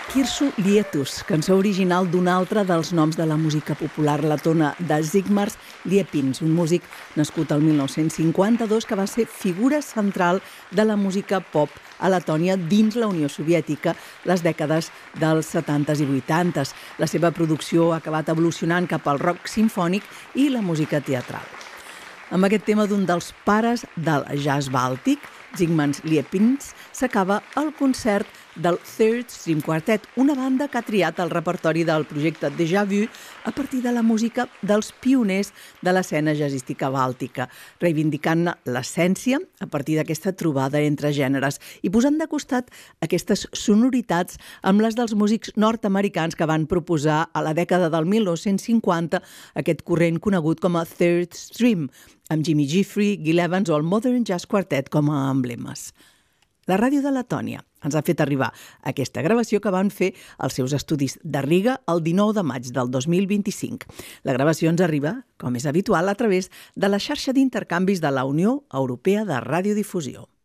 Kirsu Lietus, cançó original d'un altre dels noms de la música popular letona de Zigmars Liepins, un músic nascut al 1952 que va ser figura central de la música pop a Letònia dins la Unió Soviètica les dècades dels 70s i 80s. La seva producció ha acabat evolucionant cap al rock simfònic i la música teatral. Amb aquest tema d'un dels pares del jazz bàltic, Zigmars Liepins, s'acaba el concert del Third Stream Quartet, una banda que ha triat el repertori del projecte Déjà Vu a partir de la música dels pioners de l'escena jazzística bàltica, reivindicant l'essència a partir d'aquesta trobada entre gèneres i posant de costat aquestes sonoritats amb les dels músics nord-americans que van proposar a la dècada del 1950 aquest corrent conegut com a Third Stream, amb Jimmy Giuffre, Gil Evans o el Modern Jazz Quartet com a emblemes. La ràdio de Letònia ens ha fet arribar aquesta gravació que van fer als seus estudis de Riga el 19 de maig del 2025. La gravació ens arriba, com és habitual, a través de la xarxa d'intercanvis de la Unió Europea de Radiodifusió.